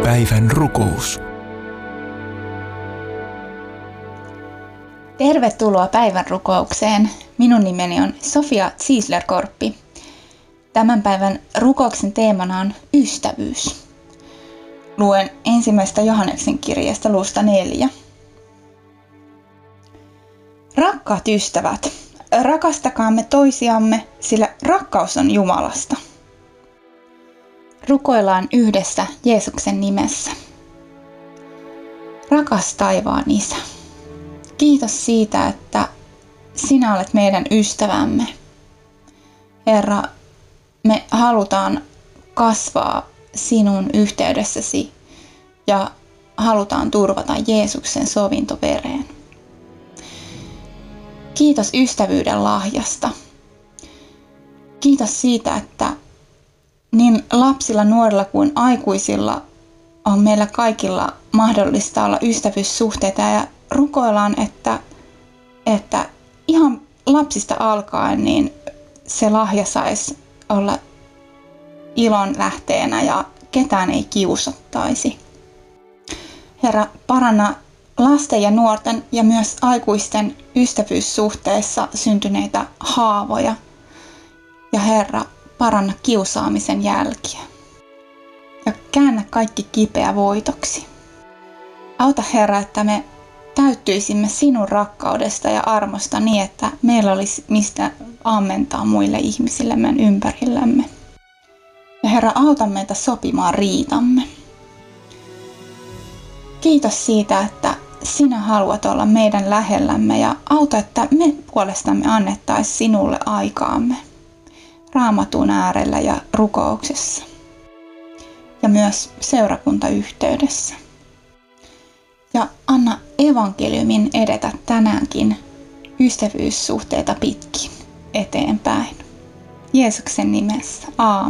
Päivän rukous. Tervetuloa päivän rukoukseen. Minun nimeni on Sofia Ziesler-Korppi. Tämän päivän rukouksen teemana on ystävyys. Luen 1. Johanneksen kirjasta luvusta 4. Rakkaat ystävät, rakastakaamme toisiamme, sillä rakkaus on Jumalasta. Rukoillaan yhdessä Jeesuksen nimessä. Rakas taivaan Isä, kiitos siitä, että sinä olet meidän ystävämme. Herra, me halutaan kasvaa sinun yhteydessäsi ja halutaan turvata Jeesuksen sovintovereen. Kiitos ystävyyden lahjasta. Kiitos siitä, että niin lapsilla, nuorilla kuin aikuisilla on meillä kaikilla mahdollista olla ystävyyssuhteita ja rukoillaan, että ihan lapsista alkaen niin se lahja saisi olla ilon lähteenä ja ketään ei kiusattaisi. Herra, paranna lasten ja nuorten ja myös aikuisten ystävyyssuhteissa syntyneitä haavoja. Ja Herra, paranna kiusaamisen jälkiä. Ja käännä kaikki kipeä voitoksi. Auta Herra, että me täyttyisimme sinun rakkaudesta ja armosta niin, että meillä olisi mistä ammentaa muille ihmisille meidän ympärillämme. Ja Herra, auta meitä sopimaan riitamme. Kiitos siitä, että sinä haluat olla meidän lähellämme ja auta, että me puolestamme annettaisiin sinulle aikaamme Raamatun äärellä ja rukouksessa ja myös seurakuntayhteydessä. Ja anna evankeliumin edetä tänäänkin ystävyyssuhteita pitkin eteenpäin. Jeesuksen nimessä. Aamen.